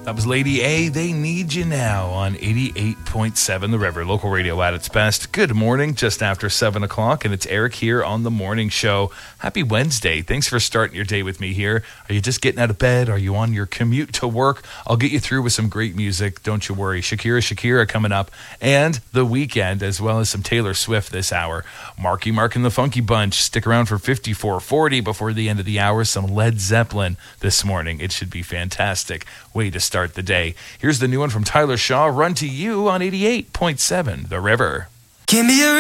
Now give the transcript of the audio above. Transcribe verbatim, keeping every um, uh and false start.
That was Lady A, They Need You Now on eighty-eight point seven The River, local radio at its best. Good morning, just after seven o'clock, and it's Eric here on The Morning Show. Happy Wednesday. Thanks for starting your day with me here. Are you just getting out of bed? Are you on your commute to work? I'll get you through with some great music, don't you worry. Shakira Shakira coming up, and The Weeknd, as well as some Taylor Swift this hour. Marky Mark and the Funky Bunch. Stick around for fifty-four forty before the end of the hour. Some Led Zeppelin this morning. It should be fantastic. Way to start the day. Here's the new one from Tyler Shaw, Run to You on eighty-eight point seven The River. Give me a